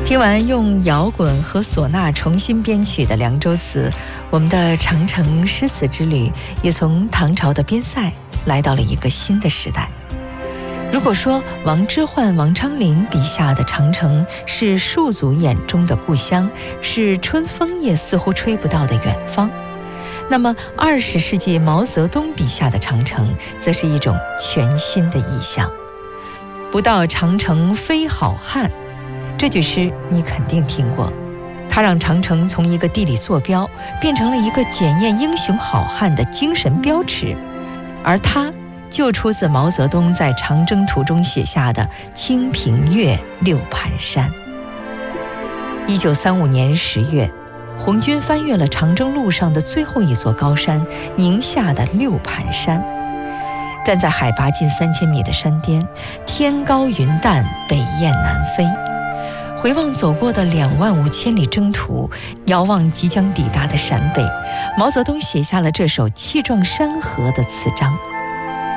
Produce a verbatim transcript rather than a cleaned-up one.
听完用摇滚和唢呐重新编曲的凉州词，我们的长城诗词之旅也从唐朝的边塞来到了一个新的时代。如果说王之涣、王昌龄笔下的长城是戍族眼中的故乡，是春风也似乎吹不到的远方，那么二十世纪毛泽东笔下的长城则是一种全新的意象。不到长城非好汉，这句诗你肯定听过，它让长城从一个地理坐标变成了一个检验英雄好汉的精神标尺，而它就出自毛泽东在长征途中写下的清平乐六盘山。一九三五年十月，红军翻越了长征路上的最后一座高山宁夏的六盘山。站在海拔近三千米的山巅，天高云淡，北雁南飞。回望走过的两万五千里征途，遥望即将抵达的陕北，毛泽东写下了这首气壮山河的词章。